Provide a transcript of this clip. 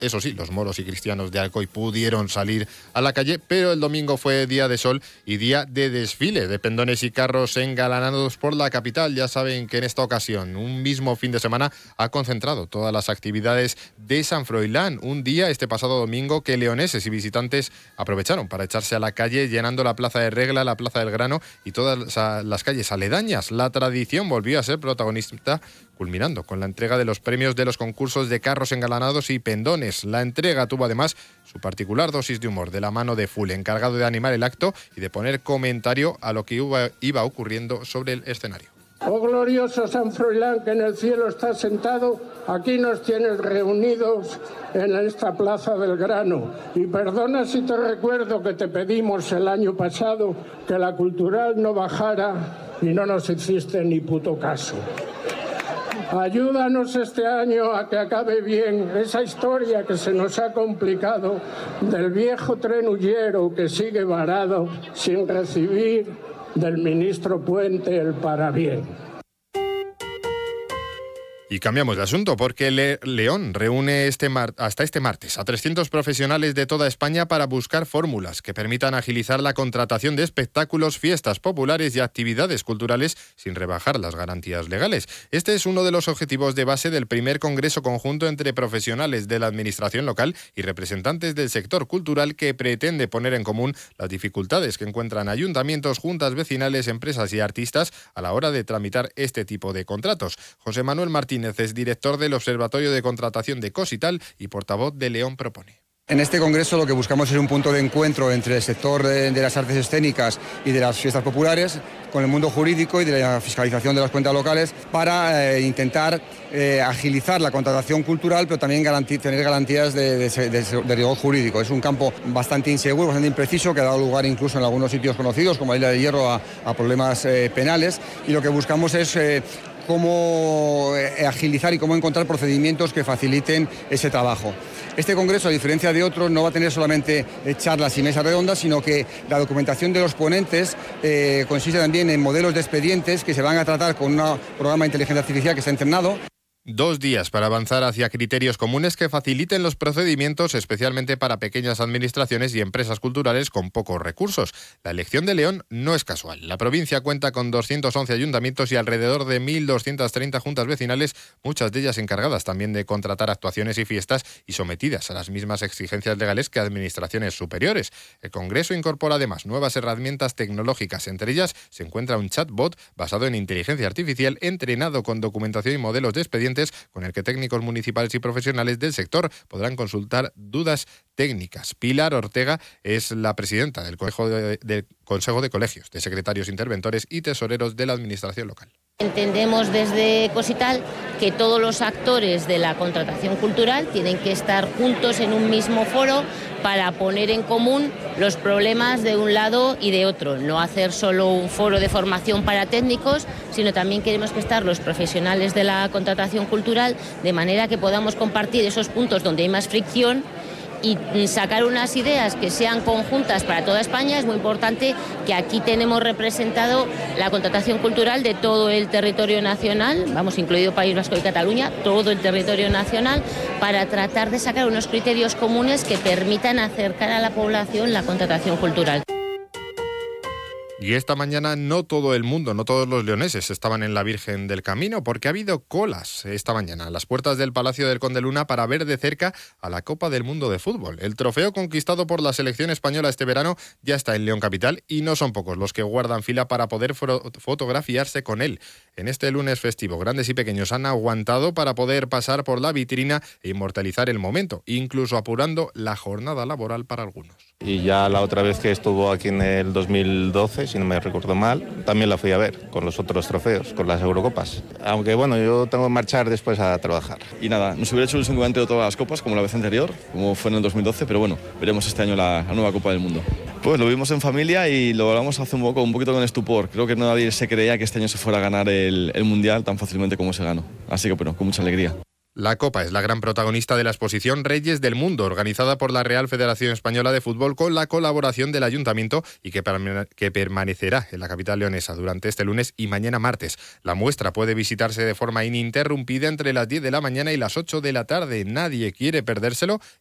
Eso sí, los moros y cristianos de Alcoy pudieron salir a la calle, pero el domingo fue día de sol y día de desfile de pendones y carros engalanados por la capital. Ya saben que en esta ocasión, un mismo fin de semana, ha concentrado todas las actividades de San Froilán. Un día, este pasado domingo, que leoneses y visitantes aprovecharon para echarse a la calle, llenando la Plaza de Regla, la Plaza del Grano y todas las calles aledañas. La tradición volvió a ser protagonista, culminando con la entrega de los premios de los concursos de carros engalanados y pendones. La entrega tuvo además su particular dosis de humor de la mano de Full, encargado de animar el acto y de poner comentario a lo que iba ocurriendo sobre el escenario. Oh glorioso San Froilán, que en el cielo está sentado, aquí nos tienes reunidos en esta Plaza del Grano. Y perdona si te recuerdo que te pedimos el año pasado que la cultural no bajara y no nos hiciste ni puto caso. Ayúdanos este año a que acabe bien esa historia que se nos ha complicado del viejo tren huyero que sigue varado sin recibir del ministro Puente el parabién. Y cambiamos de asunto porque León reúne hasta este martes a 300 profesionales de toda España para buscar fórmulas que permitan agilizar la contratación de espectáculos, fiestas populares y actividades culturales sin rebajar las garantías legales. Este es uno de los objetivos de base del primer congreso conjunto entre profesionales de la administración local y representantes del sector cultural, que pretende poner en común las dificultades que encuentran ayuntamientos, juntas vecinales, empresas y artistas a la hora de tramitar este tipo de contratos. José Manuel Martínez es director del Observatorio de Contratación de Cosital y portavoz de León Propone. En este congreso lo que buscamos es un punto de encuentro entre el sector de las artes escénicas y de las fiestas populares, con el mundo jurídico y de la fiscalización de las cuentas locales, para intentar agilizar la contratación cultural, pero también tener garantías de rigor jurídico. Es un campo bastante inseguro, bastante impreciso, que ha dado lugar incluso en algunos sitios conocidos, como la Isla de Hierro, a problemas penales, y lo que buscamos es cómo agilizar y cómo encontrar procedimientos que faciliten ese trabajo. Este congreso, a diferencia de otros, no va a tener solamente charlas y mesas redondas, sino que la documentación de los ponentes consiste también en modelos de expedientes que se van a tratar con un programa de inteligencia artificial que está entrenado. 2 días para avanzar hacia criterios comunes que faciliten los procedimientos, especialmente para pequeñas administraciones y empresas culturales con pocos recursos. La elección de León no es casual. La provincia cuenta con 211 ayuntamientos y alrededor de 1.230 juntas vecinales, muchas de ellas encargadas también de contratar actuaciones y fiestas y sometidas a las mismas exigencias legales que administraciones superiores. El Congreso incorpora además nuevas herramientas tecnológicas. Entre ellas se encuentra un chatbot basado en inteligencia artificial entrenado con documentación y modelos de expedientes, con el que técnicos municipales y profesionales del sector podrán consultar dudas técnicas. Pilar Ortega es la presidenta del Consejo de Colegios de Secretarios Interventores y Tesoreros de la Administración local. Entendemos desde Cosital que todos los actores de la contratación cultural tienen que estar juntos en un mismo foro para poner en común los problemas de un lado y de otro. No hacer solo un foro de formación para técnicos, sino también queremos que estar los profesionales de la contratación cultural, de manera que podamos compartir esos puntos donde hay más fricción y sacar unas ideas que sean conjuntas para toda España. Es muy importante que aquí tenemos representado la contratación cultural de todo el territorio nacional, incluido País Vasco y Cataluña, todo el territorio nacional, para tratar de sacar unos criterios comunes que permitan acercar a la población la contratación cultural. Y esta mañana no todo el mundo, no todos los leoneses estaban en la Virgen del Camino, porque ha habido colas esta mañana a las puertas del Palacio del Conde Luna para ver de cerca a la Copa del Mundo de Fútbol. El trofeo conquistado por la selección española este verano ya está en León Capital y no son pocos los que guardan fila para poder fotografiarse con él. En este lunes festivo, grandes y pequeños han aguantado para poder pasar por la vitrina e inmortalizar el momento, incluso apurando la jornada laboral para algunos. Y ya la otra vez que estuvo aquí en el 2012, si no me recuerdo mal, también la fui a ver con los otros trofeos, con las Eurocopas. Aunque bueno, yo tengo que marchar después a trabajar. Y nada, nos hubiera hecho ilusión que hubieran tenido todas las copas, como la vez anterior, como fue en el 2012, pero bueno, veremos este año la nueva Copa del Mundo. Pues lo vimos en familia y lo hablamos hace un poquito con estupor. Creo que nadie se creía que este año se fuera a ganar el Mundial tan fácilmente como se ganó. Así que bueno, con mucha alegría. La Copa es la gran protagonista de la exposición Reyes del Mundo, organizada por la Real Federación Española de Fútbol con la colaboración del Ayuntamiento y que permanecerá en la capital leonesa durante este lunes y mañana martes. La muestra puede visitarse de forma ininterrumpida entre las 10 de la mañana y las 8 de la tarde. Nadie quiere perdérselo